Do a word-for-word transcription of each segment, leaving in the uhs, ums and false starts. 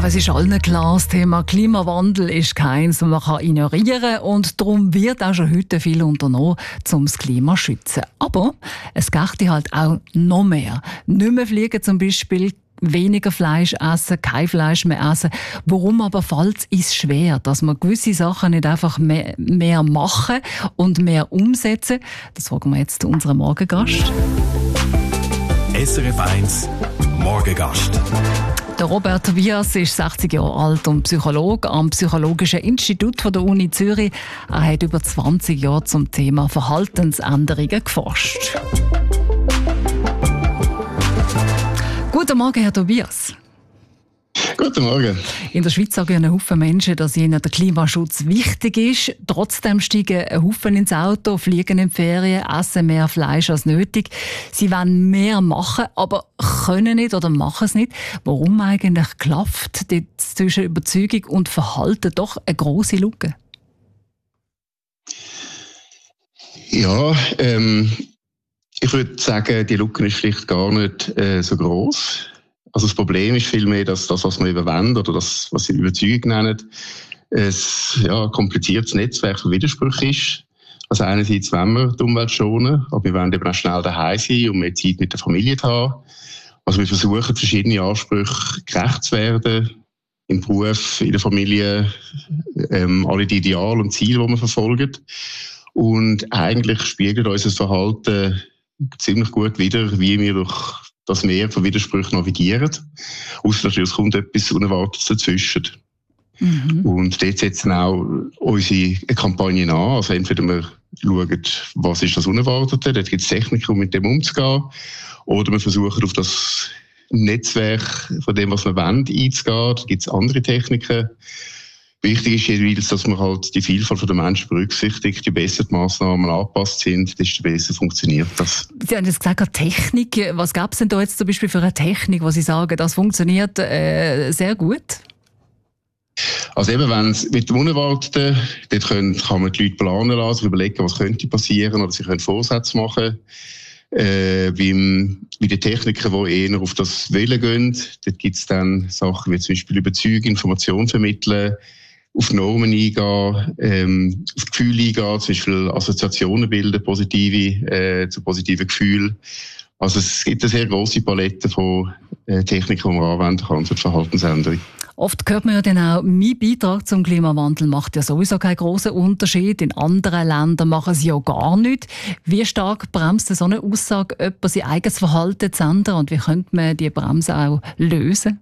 glaube, es ist allen klar, das Thema Klimawandel ist keins, das man kann ignorieren kann. Und darum wird auch schon heute viel unternommen, um das Klima zu schützen. Aber es geht halt auch noch mehr. Nicht mehr fliegen zum Beispiel, weniger Fleisch essen, kein Fleisch mehr essen. Warum aber fällt es schwer, dass man gewisse Sachen nicht einfach mehr, mehr machen und mehr umsetzen? Das fragen wir jetzt unseren Morgengast. S R F eins Morgengast. Der Robert Tobias ist sechzig Jahre alt und Psychologe am Psychologischen Institut der Uni Zürich. Er hat über zwanzig Jahre zum Thema Verhaltensänderungen geforscht. Guten Morgen, Herr Tobias. Guten Morgen. In der Schweiz sagen ein Haufen Menschen, dass ihnen der Klimaschutz wichtig ist. Trotzdem steigen ein Haufen ins Auto, fliegen in die Ferien, essen mehr Fleisch als nötig. Sie wollen mehr machen, aber können nicht oder machen es nicht. Warum eigentlich klafft zwischen Überzeugung und Verhalten doch eine grosse Lücke? Ja, ähm, ich würde sagen, die Lücke ist vielleicht gar nicht äh, so gross. Also das Problem ist vielmehr, dass das, was wir überwenden oder das, was sie Überzeugung nennen, ein ja, kompliziertes Netzwerk von Widersprüchen ist. Also einerseits wollen wir die Umwelt schonen, aber wir wollen eben auch schnell daheim sein und mehr Zeit mit der Familie zu haben. Also wir versuchen, verschiedene Ansprüche gerecht zu werden, im Beruf, in der Familie, ähm, alle die Ideale und Ziele, die wir verfolgen. Und eigentlich spiegelt unser Verhalten ziemlich gut wider, wie wir durch das Meer von Widersprüchen navigieren. Ausser natürlich, es kommt etwas Unerwartetes dazwischen. Mhm. Und dort setzen auch unsere Kampagnen an. Also entweder wir schauen, was ist das Unerwartete, dort gibt es Techniken, um mit dem umzugehen. Oder wir versuchen, auf das Netzwerk von dem, was wir wollen, einzugehen. Da gibt es andere Techniken. Wichtig ist jeweils, dass man halt die Vielfalt der Menschen berücksichtigt. Je besser die Massnahmen angepasst sind, desto besser funktioniert das. Sie haben jetzt gesagt, Technik. Was gab es denn da jetzt zum Beispiel für eine Technik, wo Sie sagen, das funktioniert äh, sehr gut? Also eben, wenn es mit dem Unerwarteten, dort können, kann man die Leute planen lassen, überlegen, was könnte passieren, oder sie können Vorsätze machen. Äh, beim, bei den Technikern, die eher auf das Wollen gehen, dort gibt es dann Sachen wie zum Beispiel Überzeugung, Information vermitteln, auf Normen eingehen, ähm, auf Gefühle eingehen, zum Beispiel Assoziationen bilden, positive, äh, zu positiven Gefühlen. Also es gibt eine sehr grosse Palette von äh, Techniken, die man anwenden kann zur Verhaltensänderung. Oft hört man ja dann auch, mein Beitrag zum Klimawandel macht ja sowieso keinen grossen Unterschied. In anderen Ländern machen sie ja gar nichts. Wie stark bremst so eine Aussage, jemand sein eigenes Verhalten zu ändern? Und wie könnte man diese Bremse auch lösen?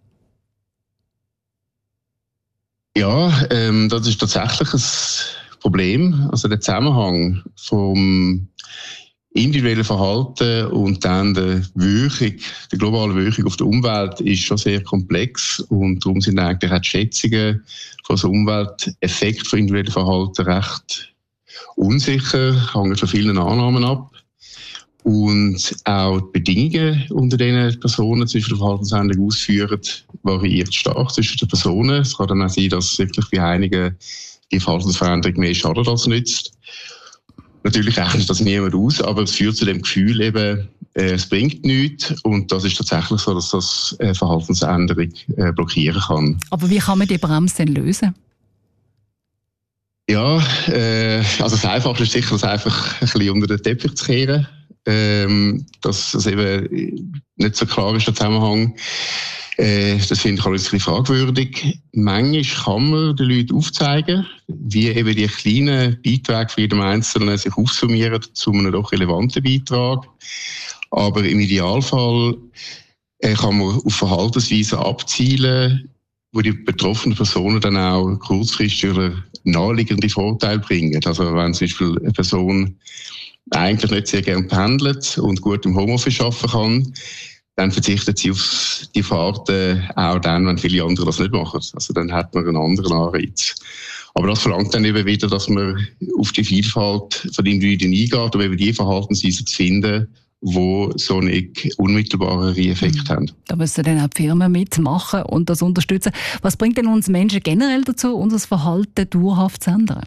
Ja, ähm, das ist tatsächlich ein Problem. Also der Zusammenhang vom individuellen Verhalten und dann der Wirkung, der globalen Wirkung auf die Umwelt ist schon sehr komplex und darum sind eigentlich auch die Schätzungen von so Umwelteffekten von individuellen Verhalten recht unsicher, hängen von vielen Annahmen ab. Und auch die Bedingungen, unter denen Personen zwischen der Verhaltensänderung ausführen, variiert stark zwischen den Personen. Es kann dann auch sein, dass wirklich bei einigen die Verhaltensveränderung mehr schadet als nützt. Natürlich rechnet das niemand aus, aber es führt zu dem Gefühl eben, äh, es bringt nichts. Und das ist tatsächlich so, dass das äh, Verhaltensänderung äh, blockieren kann. Aber wie kann man die Bremse denn lösen? Ja, äh, also das Einfachste ist sicher, das einfach ein bisschen unter den Teppich zu kehren. Ähm, dass es eben nicht so klar ist, der Zusammenhang. Äh, das finde ich auch ein bisschen fragwürdig. Manchmal kann man den Leuten aufzeigen, wie eben die kleinen Beiträge für jeden Einzelnen sich aufsummieren zu einem doch relevanten Beitrag. Aber im Idealfall äh, kann man auf Verhaltensweisen abzielen, wo die betroffenen Personen dann auch kurzfristig oder naheliegende Vorteile bringen. Also wenn zum Beispiel eine Person eigentlich nicht sehr gerne pendelt und gut im Homeoffice arbeiten kann, dann verzichtet sie auf die Fahrten auch dann, wenn viele andere das nicht machen. Also dann hat man einen anderen Anreiz. Aber das verlangt dann eben wieder, dass man auf die Vielfalt von den Individuen eingeht, um eben die Verhaltensweisen zu finden, die so einen unmittelbaren Effekt haben. Da müssen dann auch die Firmen mitmachen und das unterstützen. Was bringt denn uns Menschen generell dazu, unser Verhalten dauerhaft zu ändern?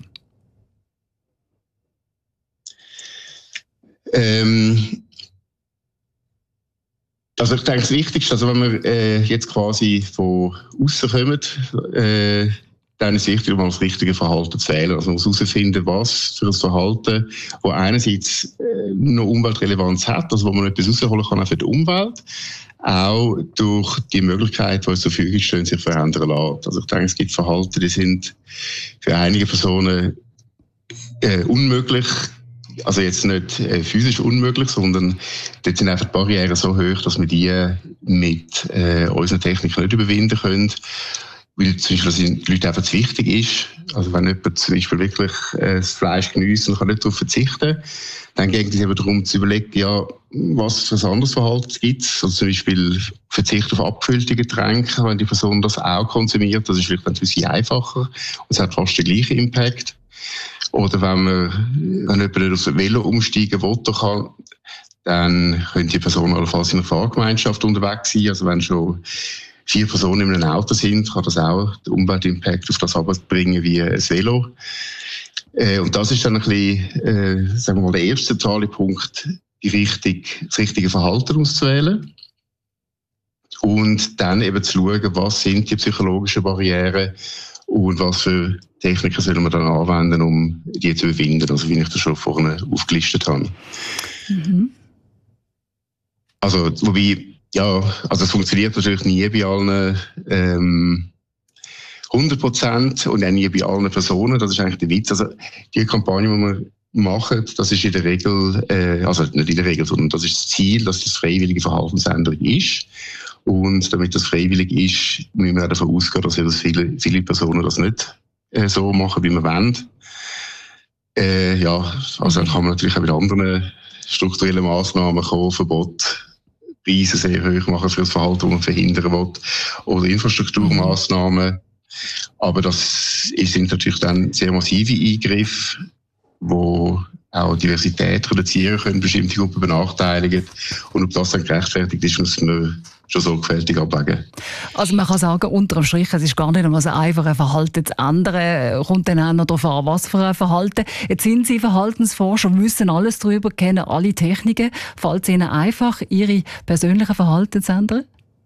Ähm, Also ich denke, das Wichtigste, also wenn wir äh, jetzt quasi von außen kommen, äh, dann ist es wichtig, um das richtige Verhalten zu wählen. Also man muss herausfinden, was für ein Verhalten, das einerseits äh, noch Umweltrelevanz hat, also wo man etwas rausholen kann auch für die Umwelt, auch durch die Möglichkeit, die uns zur Verfügung stehen, sich verändern lässt. Also ich denke, es gibt Verhalten, die sind für einige Personen äh, unmöglich. Also jetzt nicht äh, physisch unmöglich, sondern dort sind einfach die Barrieren so hoch, dass wir die mit äh, unseren Techniken nicht überwinden können. Weil zum Beispiel die Leute einfach zu wichtig ist. Also wenn jemand zum Beispiel wirklich äh, das Fleisch genießt und kann nicht darauf verzichten, dann geht es eben darum zu überlegen, ja, was für ein anderes Verhalten gibt es. Also zum Beispiel Verzicht auf abgefüllte Getränke, wenn die Person das auch konsumiert, das ist vielleicht ein bisschen einfacher und es hat fast den gleichen Impact. Oder wenn man, wenn jemand nicht aufs Velo umsteigen will, kann, dann könnte die Person allenfalls in einer Fahrgemeinschaft unterwegs sein. Also wenn schon vier Personen in einem Auto sind, kann das auch den Umweltimpact auf das abbringen wie ein Velo. Äh, und das ist dann ein bisschen, äh, sagen wir mal, der erste zentrale Punkt, die richtig, das richtige Verhalten auszuwählen. Und dann eben zu schauen, was sind die psychologischen Barrieren und was für Techniken sollen wir dann anwenden, um die zu überwinden, also wie ich das schon vorne aufgelistet habe. Mhm. Also, wobei, ja, also es funktioniert natürlich nie bei allen ähm, hundert Prozent und auch nie bei allen Personen, das ist eigentlich der Witz. Also die Kampagne, die wir machen, das ist in der Regel, äh, also nicht in der Regel, sondern das ist das Ziel, dass das freiwillige Verhaltensänderung ist. Und damit das freiwillig ist, müssen wir davon ausgehen, dass viele, viele Personen das nicht äh, so machen, wie wir wollen. Äh, ja, also dann kann man natürlich auch mit anderen strukturellen Massnahmen kommen, Verbot, Preise sehr hoch machen für das Verhalten, das man verhindern will, oder Infrastrukturmaßnahmen. Aber das sind natürlich dann sehr massive Eingriffe, die auch Diversität reduzieren können, bestimmte Gruppen benachteiligen. Und ob das dann gerechtfertigt ist, muss man schon sorgfältig abwägen. Also man kann sagen, unterm Strich, es ist gar nicht einmal so einfach, ein Verhalten zu ändern. Kommt dann auch noch darauf an, was für ein Verhalten. Jetzt sind Sie Verhaltensforscher, müssen alles darüber kennen, alle Techniken. Fällt es Ihnen einfach, Ihre persönlichen Verhalten zu ändern?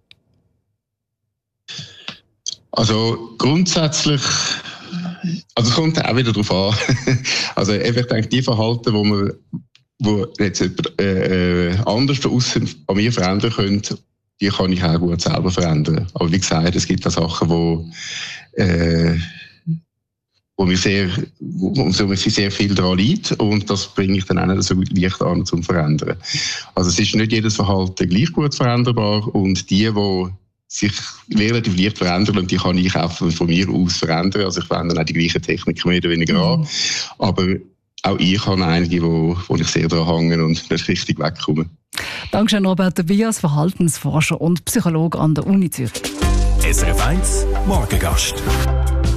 Also grundsätzlich, also es kommt auch wieder darauf an. Also ich denke, die Verhalten, wo man, wo jetzt jemand äh, anders von außen an mir verändern könnte, die kann ich auch gut selber verändern. Aber wie gesagt, es gibt auch Sachen, wo, äh, wo mir sehr, wo mir sehr viel daran liegt und das bringe ich dann auch nicht so leicht an, zum verändern. Also es ist nicht jedes Verhalten gleich gut veränderbar und die, die sich relativ leicht verändern und die kann ich auch von mir aus verändern. Also ich wende auch die gleichen Techniken mehr oder weniger an. Mhm. Aber auch ich habe einige, wo, wo ich sehr daran hänge und nicht richtig wegkomme. Dankeschön, Robert Tobias, Verhaltensforscher und Psychologe an der Uni Zürich. S R F eins Morgengast.